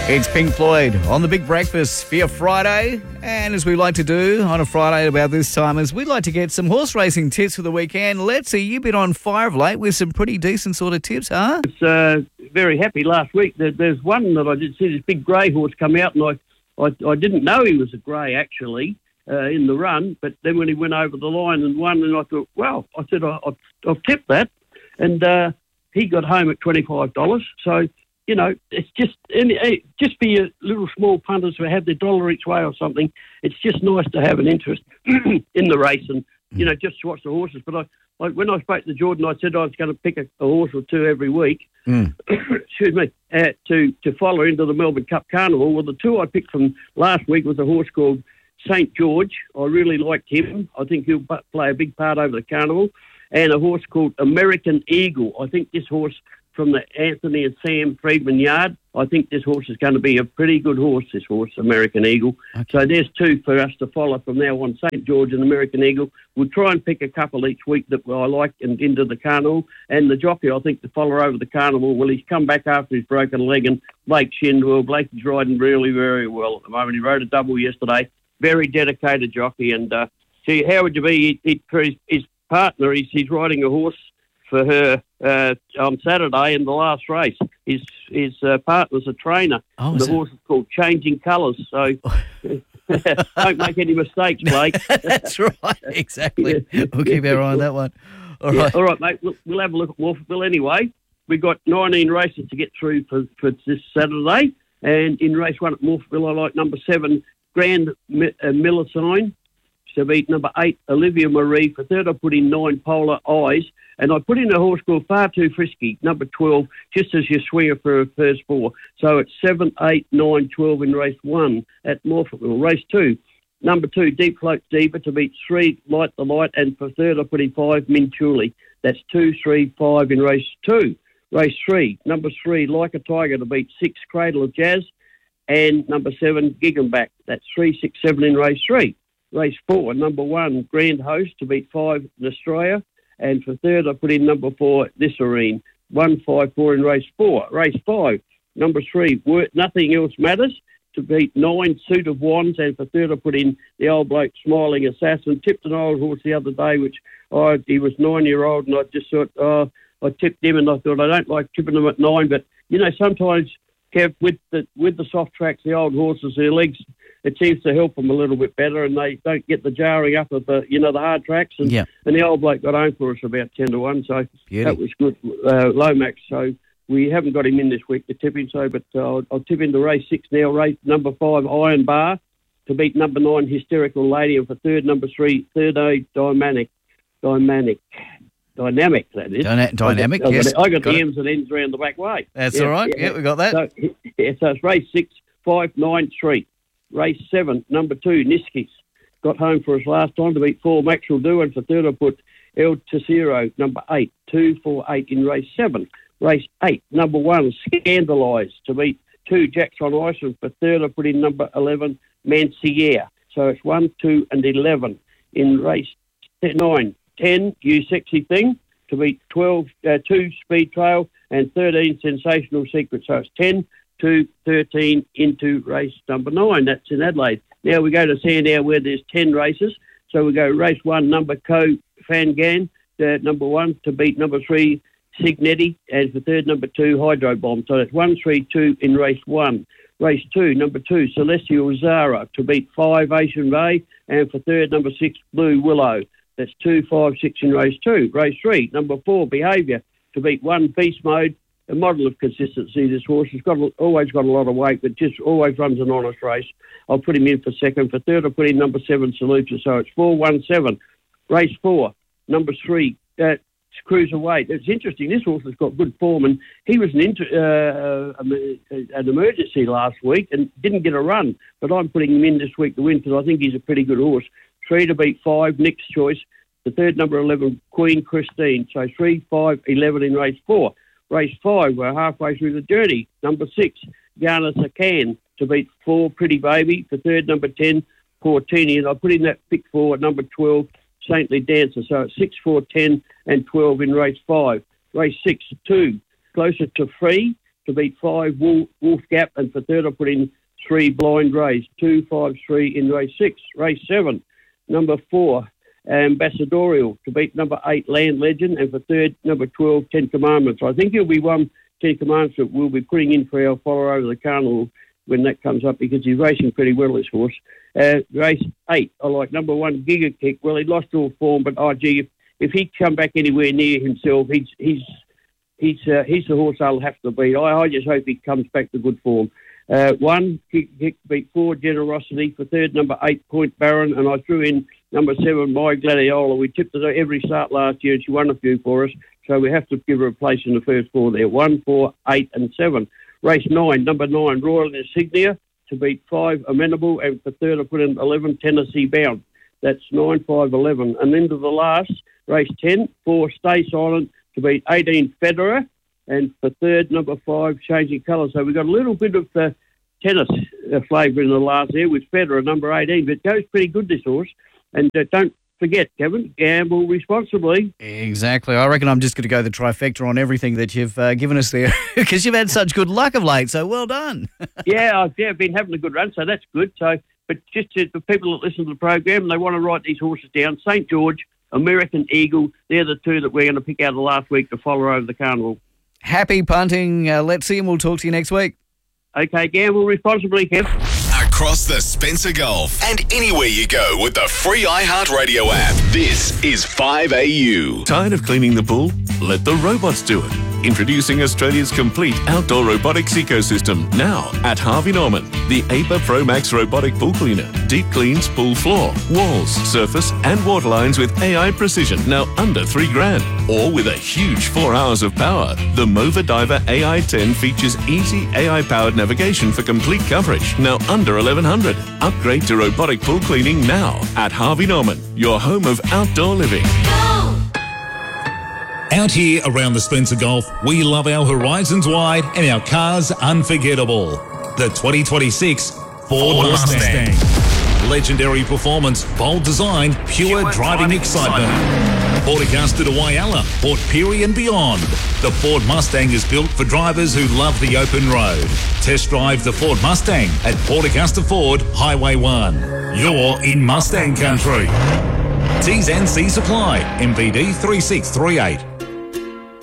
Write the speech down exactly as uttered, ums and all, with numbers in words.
It's Pink Floyd on the Big Breakfast for your Friday. And as we like to do on a Friday about this time, is we like to get some horse racing tips for the weekend. Let's see, you've been on fire of late with some pretty decent sort of tips, huh? I was uh, very happy last week. There, there's one that I did see, this big grey horse come out, and I, I, I didn't know he was a grey, actually, uh, in the run. But then when he went over the line and won, and I thought, well, I said, I, I, I've tipped that. And uh, he got home at twenty-five dollars. So, you know, it's just just for your little small punters who have their dollar each way or something, it's just nice to have an interest in the race and, you know, just to watch the horses. But I, like when I spoke to Jordan, I said I was going to pick a, a horse or two every week, mm. excuse me, uh, to, to follow into the Melbourne Cup Carnival. Well, the two I picked from last week was a horse called Saint George. I really liked him. I think he'll play a big part over the carnival. And a horse called American Eagle. I think this horse from the Anthony and Sam Friedman yard. I think this horse is going to be a pretty good horse, this horse, American Eagle. Okay. So there's two for us to follow from now on, Saint George and American Eagle. We'll try and pick a couple each week that I like and into the carnival. And the jockey, I think, to follow over the carnival, well, he's come back after his broken leg, and Blake Shindwell. Blake is riding really, very well at the moment. He rode a double yesterday. Very dedicated jockey. And, uh, see, how would you be? He, he, for his, his partner, he's, he's riding a horse for her uh, on Saturday in the last race. His his uh, partner's a trainer. Oh, the horse is called Changing Colours, so don't make any mistakes, Blake. That's right, exactly. Yeah. We'll keep our eye on that one. All yeah. right, all right, mate. We'll, we'll have a look at Morphettville anyway. We've got nineteen races to get through for, for this Saturday, and in race one at Morphettville, I like number seven, Grand Mi- uh, Millicine, to beat number eight, Olivia Marie. For third, I put in nine, Polar Eyes. And I put in a horse called Far Too Frisky, number twelve, just as you swinger for a first four. So it's seven, eight, nine, twelve in race one at Morphettville. Race two, number two, Deep Float Diva to beat three, Light the Light. And for third, I put in five, Minchuli. That's two, three, five in race two. Race three, number three, Like a Tiger to beat six, Cradle of Jazz. And number seven, Gig'em That's three, six, seven in race three. Race four, number one, Grand Host to beat five, Australia. And for third, I put in number four, This Arene. One, five, four in race four. Race five, number three, Nothing Else Matters to beat nine, Suit of Wands. And for third, I put in the old bloke, Smiling Assassin. Tipped an old horse the other day, which oh, he was nine-year-old, and I just thought, oh, I tipped him, and I thought, I don't like tipping them at nine. But, you know, sometimes, Kev, with the, with the soft tracks, the old horses, their legs, it seems to help them a little bit better, and they don't get the jarring up of the, you know, the hard tracks. And, yeah. and the old bloke got home for us about ten to one, so Beauty. That was good. Uh, Lomax, so we haven't got him in this week to tip him, so, but uh, I'll, I'll tip into race six now. Race number five, Iron Bar, to beat number nine, Hysterical Lady, and for third, number three, Third A, Dynamic. Dynamic. Dynamic, that is. Dyna- dynamic, I got, yes. I got, I got got the it. M's and N's around the back way. That's yeah, all right. Yeah, yeah, we got that. So, yeah, so it's race six, five, nine, three. Race seven, number two, Niskis. Got home for us last time to beat four, Maxwell Do, and for third I put El Tesoro, number eight, two, four, eight in race seven. Race eight, number one, Scandalise, to beat two, Jackson Ice, and for third I put in number eleven, Manciere. So it's one, two, and eleven in race nine. ten, You Sexy Thing, to beat twelve, uh, two, Speed Trail, and thirteen, Sensational Secret. So it's ten, two, thirteen into race number nine. That's in Adelaide. Now we go to Sandown where there's ten races. So we go race one, number Co Fangan, uh, number one, to beat number three, Signetti, and for third, number two, Hydro Bomb. So that's one, three, two in race one. Race two, number two, Celestial Zara, to beat five, Asian Bay, and for third, number six, Blue Willow. That's two, five, six in race two. Race three, number four, Behaviour, to beat one, Beast Mode. A model of consistency, this horse. He's got always got a lot of weight, but just always runs an honest race. I'll put him in for second. For third, I'll put in number seven, Saluta. So it's four, one, seven. Race four, number three, uh, Cruiserweight. It's interesting. This horse has got good form, and he was an, inter, uh, an emergency last week and didn't get a run. But I'm putting him in this week to win because I think he's a pretty good horse. Three to beat five, Nick's Choice. The third, number eleven, Queen Christine. So three, five, eleven in race four. Race five, we're halfway through the journey. Number six, Ghana Sakan, to beat four, Pretty Baby. For third, number ten, Portini. And I put in that pick four, number twelve, Saintly Dancer. So it's six, four, ten, and twelve in race five. Race six, two, Closer to Free, to beat five Wolf, Wolf Gap, and for third I put in three Blind Rays, two, five, three in race six. Race seven, number four, Ambassadorial to beat number eight Land Legend, and for third, number twelve, Ten Commandments. I think he'll be one Ten Commandments that we'll be putting in for our follow over the carnival when that comes up, because he's racing pretty well, this horse. Uh, race eight, I like number one, Giga Kick. Well, he lost all form, but oh, gee, if, if he come back anywhere near himself, he's he's he's uh, he's the horse I'll have to beat. I, I just hope he comes back to good form. Uh, one, Giga Kick beat four, Generosity. For third, number eight, Point Baron, and I threw in number seven, My Gladiola. We tipped her every start last year, and she won a few for us, so we have to give her a place in the first four there. One, four, eight, and seven. Race nine, number nine, Royal Insignia to beat five, Amenable, and for third I put in eleven, Tennessee Bound. That's nine, five, eleven. And then to the last, race ten, four, Stay Silent to beat eighteen, Federer, and for third, number five, Changing Colours. So we've got a little bit of uh, tennis uh, flavour in the last there with Federer, number eighteen, but it goes pretty good, this horse. And uh, don't forget, Kevin, gamble responsibly. Exactly. I reckon I'm just going to go the trifecta on everything that you've uh, given us there, because you've had such good luck of late, so well done. yeah, I've yeah, been having a good run, so that's good. So, but just to the people that listen to the program and they want to write these horses down, Saint George, American Eagle, they're the two that we're going to pick out of the last week to follow over the carnival. Happy punting. Uh, let's see, and we'll talk to you next week. Okay, gamble responsibly, Kev. Across the Spencer Gulf and anywhere you go with the free iHeartRadio app. This is five A U. Tired of cleaning the pool? Let the robots do it. Introducing Australia's complete outdoor robotics ecosystem, now at Harvey Norman. The A P A Pro Max robotic pool cleaner. Deep cleans pool floor, walls, surface and water lines with A I precision, now under three grand. Or with a huge four hours of power. The Mova Diver A I ten features easy A I-powered navigation for complete coverage, now under eleven hundred. Upgrade to robotic pool cleaning now at Harvey Norman, your home of outdoor living. Out here around the Spencer Gulf, we love our horizons wide and our cars unforgettable. The twenty twenty-six Ford, Ford Mustang. Mustang. Legendary performance, bold design, pure, pure driving, driving excitement. excitement. Port Augusta to Whyalla, Port Pirie and beyond. The Ford Mustang is built for drivers who love the open road. Test drive the Ford Mustang at Port Augusta Ford, Highway one. You're in Mustang country. T's and C's apply. M V D three six three eight.